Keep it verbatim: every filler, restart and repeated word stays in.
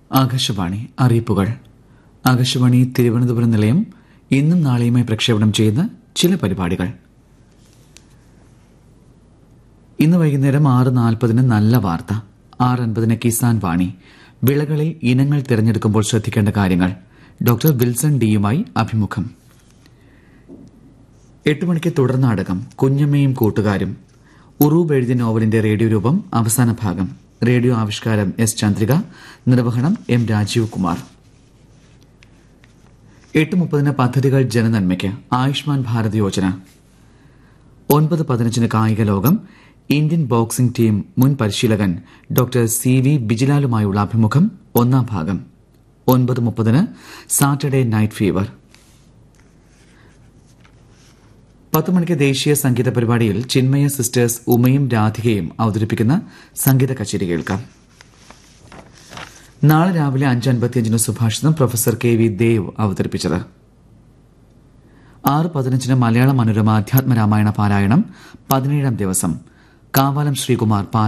ആകാശവാണി അറിയിപ്പുകൾ. ആകാശവാണി തിരുവനന്തപുരം നിലയം ഇന്നും നാളെയുമായി പ്രക്ഷേപണം ചെയ്യുന്ന ചില പരിപാടികൾ. ഇന്ന് വൈകുന്നേരം ആറ് നാൽപ്പതിന് നല്ല വാർത്ത, ആറ് അൻപതിന് കിസാൻ വാണി, വിളകളിൽ ഇനങ്ങൾ തിരഞ്ഞെടുക്കുമ്പോൾ ശ്രദ്ധിക്കേണ്ട കാര്യങ്ങൾ, ഡോക്ടർ വിൽസൺ ഡിയുമായി അഭിമുഖം. എട്ട് മണിക്ക് തുടർനാടകം കുഞ്ഞമ്മയും കൂട്ടുകാരും, ഉറൂബ് എഴുതിയ നോവലിന്റെ റേഡിയോ രൂപം അവസാന ഭാഗം. റേഡിയോ ആവിഷ്കാരം എസ് ചന്ദ്രിക, നിർവഹണം എം രാജീവ് കുമാർ. എട്ട് മുപ്പതിന് പദ്ധതികൾ ജനനന്മയ്ക്ക്, ആയുഷ്മാൻ ഭാരത് യോജന. ഒൻപത് പതിനഞ്ചിന് കായിക ലോകം, ഇന്ത്യൻ ബോക്സിംഗ് ടീം മുൻ പരിശീലകൻ ഡോക്ടർ സി വി ബിജിലാലുമായുള്ള അഭിമുഖം ഒന്നാം ഭാഗം. ഒൻപത് മുപ്പതിന് സാറ്റർഡേ നൈറ്റ് ഫീവർ. പത്ത് മണിക്ക് ദേശീയ സംഗീത പരിപാടിയിൽ ചിന്മയ സിസ്റ്റേഴ്സ് ഉമയും രാധികയും അവതരിപ്പിക്കുന്ന സംഗീത കച്ചേരി കേൾക്കാം. നാളെ രാവിലെ അഞ്ച് അൻപത്തിയഞ്ചിന് സുഭാഷിതം പ്രൊഫസർ കെ വി ദേവ് അവതരിപ്പിച്ചത്. ആറ് പതിനഞ്ചിന് മലയാള മനോരമ അധ്യാത്മ രാമായണ പാരായണം പതിനേഴാം ദിവസം, കാവാലം ശ്രീകുമാർ